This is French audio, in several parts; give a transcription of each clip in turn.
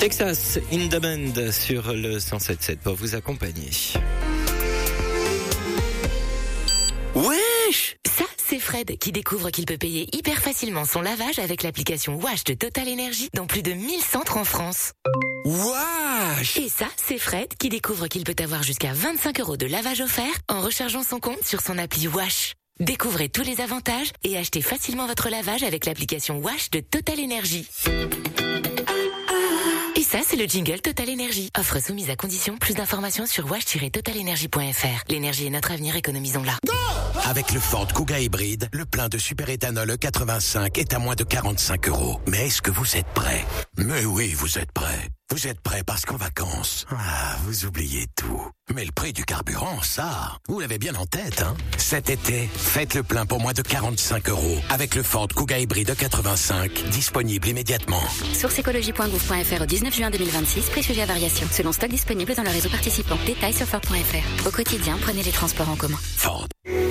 Texas in the Band sur le 107.7 pour vous accompagner. Wesh! Ça, c'est Fred qui découvre qu'il peut payer hyper facilement son lavage avec l'application Wash de Total Energy dans plus de 1000 centres en France. Wesh! Et ça, c'est Fred qui découvre qu'il peut avoir jusqu'à 25 € de lavage offert en rechargeant son compte sur son appli Wash. Découvrez tous les avantages et achetez facilement votre lavage avec l'application Wash de Total Energy. Et ça, c'est le jingle Total Energy. Offre soumise à condition. Plus d'informations sur wash-totalenergy.fr. L'énergie est notre avenir, économisons-la. Avec le Ford Kuga hybride, le plein de superéthanol E85 est à moins de 45 €. Mais est-ce que vous êtes prêts? Mais oui, vous êtes prêts. Vous êtes prêts parce qu'en vacances, vous oubliez tout. Mais le prix du carburant, ça, vous l'avez bien en tête, hein? Cet été, faites le plein pour moins de 45 € avec le Ford Kuga hybride E85, disponible immédiatement. Source écologie.gouv.fr au 19 juin 2026, prix sujet à variation. Selon stock disponible dans le réseau participant. Détails sur Ford.fr. Au quotidien, prenez les transports en commun. Ford.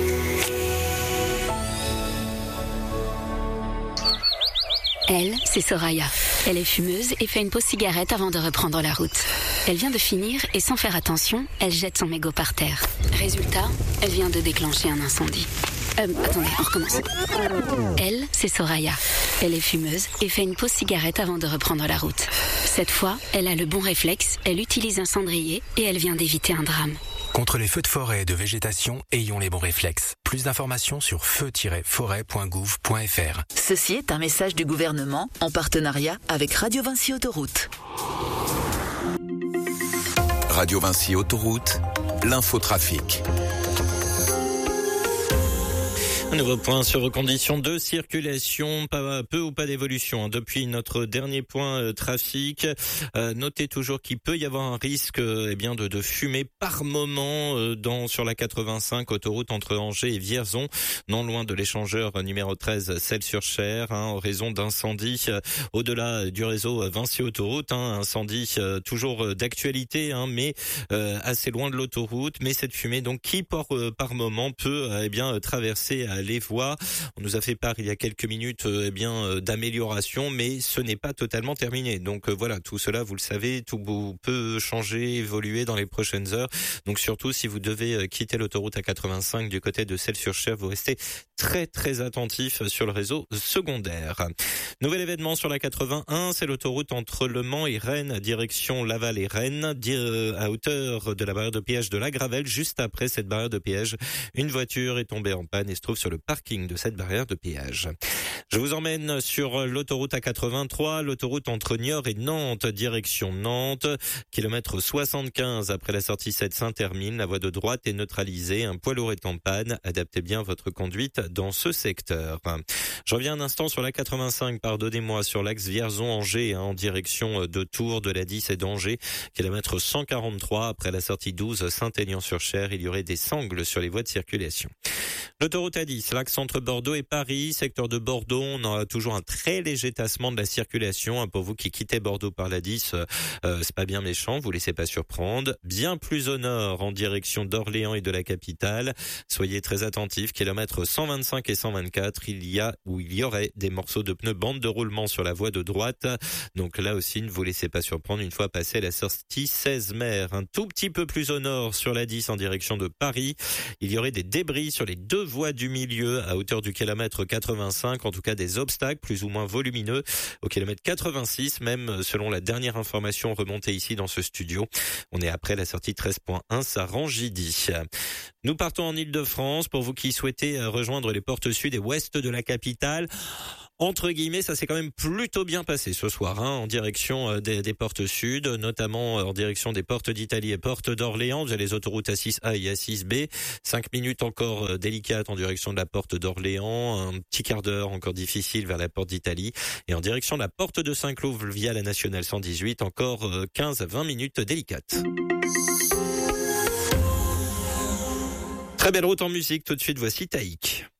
Elle, c'est Soraya. Elle est fumeuse et fait une pause cigarette avant de reprendre la route. Elle vient de finir et sans faire attention, elle jette son mégot par terre. Résultat, elle vient de déclencher un incendie. Attendez, on recommence. Elle, c'est Soraya. Elle est fumeuse et fait une pause cigarette avant de reprendre la route. Cette fois, elle a le bon réflexe, elle utilise un cendrier et elle vient d'éviter un drame. Contre les feux de forêt et de végétation, ayons les bons réflexes. Plus d'informations sur feu-forêt.gouv.fr. Ceci est un message du gouvernement en partenariat avec Radio Vinci Autoroute. Radio Vinci Autoroute, l'infotrafic. Un nouveau point sur vos conditions de circulation, peu ou pas d'évolution depuis notre dernier point trafic. Notez toujours qu'il peut y avoir un risque de fumée par moment sur la 85 autoroute entre Angers et Vierzon, non loin de l'échangeur numéro 13 Celles-sur-Cher, en raison d'incendies au-delà du réseau Vinci Autoroute, incendie toujours d'actualité, mais assez loin de l'autoroute, mais cette fumée donc qui par moment peut traverser les voies. On nous a fait part il y a quelques minutes d'amélioration, mais ce n'est pas totalement terminé. Donc voilà, tout cela, vous le savez, tout peut changer, évoluer dans les prochaines heures. Donc surtout, si vous devez quitter l'autoroute A85 du côté de Celles-sur-Cher, vous restez très très attentif sur le réseau secondaire. Nouvel événement sur la 81, c'est l'autoroute entre Le Mans et Rennes, direction Laval et Rennes, à hauteur de la barrière de péage de la Gravelle. Juste après cette barrière de péage, une voiture est tombée en panne et se trouve sur le parking de cette barrière de péage. Je vous emmène sur l'autoroute A83, l'autoroute entre Niort et Nantes, direction Nantes, kilomètre 75 après la sortie 7 Saint-Hermine. La voie de droite est neutralisée, un poids lourd est en panne. Adaptez bien votre conduite dans ce secteur. Je reviens un instant sur la 85, pardonnez-moi, sur l'axe Vierzon-Angers, en direction de Tours, de la 10 et d'Angers, kilomètre 143 après la sortie 12 Saint-Aignan-sur-Cher. Il y aurait des sangles sur les voies de circulation. L'autoroute A10, l'axe entre Bordeaux et Paris, secteur de Bordeaux, on a toujours un très léger tassement de la circulation. Pour vous qui quittez Bordeaux par l'A10, c'est pas bien méchant, vous laissez pas surprendre. Bien plus au nord, en direction d'Orléans et de la capitale, soyez très attentifs, kilomètres 125 et 124, il y aurait des morceaux de pneus bande de roulement sur la voie de droite. Donc là aussi, ne vous laissez pas surprendre une fois passé la sortie 16 mer. Un tout petit peu plus au nord, sur l'A10 en direction de Paris, il y aurait des débris sur les deux voies du milieu à hauteur du kilomètre 85, en tout cas des obstacles plus ou moins volumineux au kilomètre 86, même selon la dernière information remontée ici dans ce studio. On est après la sortie 13.1 Sarangidi. Nous partons en Île-de-France pour vous qui souhaitez rejoindre les portes sud et ouest de la capitale. Entre guillemets, ça s'est quand même plutôt bien passé ce soir, en direction des portes sud, notamment en direction des portes d'Italie et portes d'Orléans. Vous avez les autoroutes A6A et A6B. 5 minutes encore délicates en direction de la porte d'Orléans. Un petit quart d'heure encore difficile vers la porte d'Italie. Et en direction de la porte de Saint-Cloud via la nationale 118, encore 15 à 20 minutes délicates. Très belle route en musique. Tout de suite, voici Taïk.